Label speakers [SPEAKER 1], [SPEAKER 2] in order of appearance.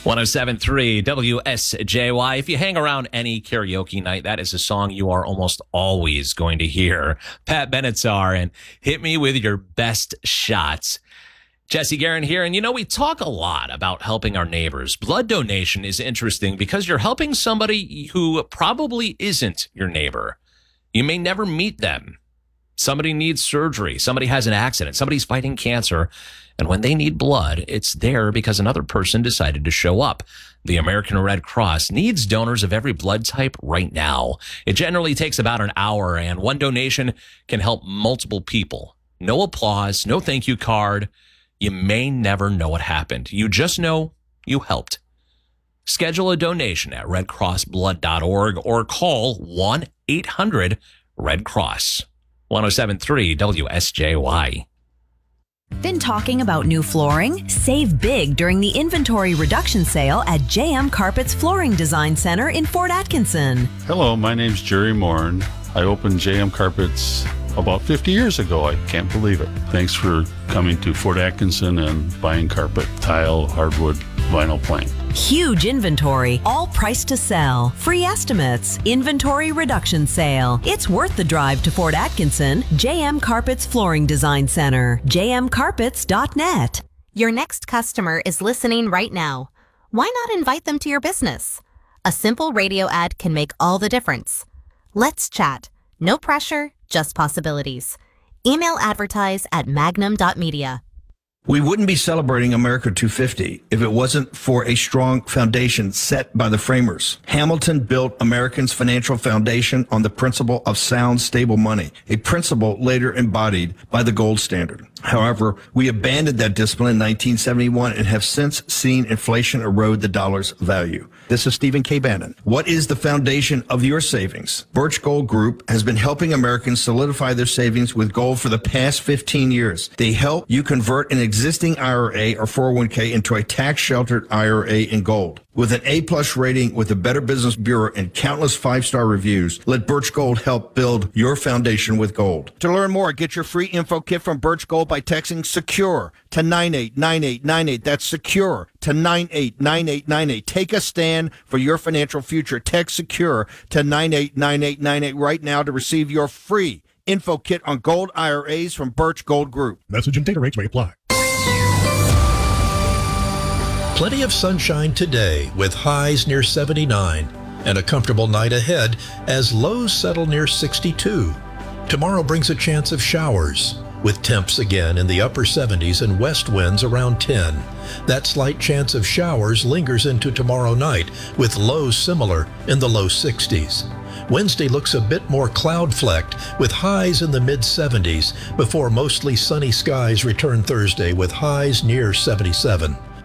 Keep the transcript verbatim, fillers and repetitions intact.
[SPEAKER 1] one oh seven point three W S J Y. If you hang around any karaoke night, that is a song you are almost always going to hear. Pat Benatar and Hit Me With Your Best Shots. Jesse Guerin here, and you know, we talk a lot about helping our neighbors. Blood donation is interesting because you're helping somebody who probably isn't your neighbor. You may never meet them. Somebody needs surgery. Somebody has an accident. Somebody's fighting cancer. And when they need blood, it's there because another person decided to show up. The American Red Cross needs donors of every blood type right now. It generally takes about an hour, and one donation can help multiple people. No applause, no thank you card. You may never know what happened. You just know you helped. Schedule a donation at red cross blood dot org or call one eight hundred red cross. one oh seven point three W S J Y.
[SPEAKER 2] Been talking about new flooring? Save big during the inventory reduction sale at J M Carpets Flooring Design Center in Fort Atkinson.
[SPEAKER 3] Hello, my name's Jerry Morin. I opened J M Carpets about fifty years ago. I can't believe it. Thanks for coming to Fort Atkinson and buying carpet, tile, hardwood, vinyl plank.
[SPEAKER 2] Huge inventory, all priced to sell, free estimates, inventory reduction sale. It's worth the drive to Fort Atkinson. J M Carpets Flooring Design Center, j m carpets dot net.
[SPEAKER 4] Your next customer is listening right now. Why not invite them to your business? A simple radio ad can make all the difference. Let's chat. No pressure, just possibilities. Email advertise at magnum dot media.
[SPEAKER 5] We wouldn't be celebrating America two fifty if it wasn't for a strong foundation set by the framers. Hamilton built Americans' financial foundation on the principle of sound, stable money, a principle later embodied by the gold standard. However, we abandoned that discipline in nineteen seventy-one and have since seen inflation erode the dollar's value. This is Stephen K. Bannon. What is the foundation of your savings? Birch Gold Group has been helping Americans solidify their savings with gold for the past fifteen years. They help you convert an existing I R A or four oh one k into a tax-sheltered I R A in gold. With an A-plus rating with the Better Business Bureau and countless five-star reviews, let Birch Gold help build your foundation with gold. To learn more, get your free info kit from Birch Gold by texting SECURE to nine eight nine eight nine eight. That's SECURE to nine eight nine eight nine eight. Take a stand for your financial future. Text SECURE to nine eight nine eight nine eight right now to receive your free info kit on gold I R As from Birch Gold Group.
[SPEAKER 6] Message and data rates may apply.
[SPEAKER 7] Plenty of sunshine today with highs near seventy-nine and a comfortable night ahead as lows settle near sixty-two. Tomorrow brings a chance of showers with temps again in the upper seventies and west winds around ten. That slight chance of showers lingers into tomorrow night with lows similar in the low sixties. Wednesday looks a bit more cloud-flecked with highs in the mid-seventies before mostly sunny skies return Thursday with highs near seventy-seven.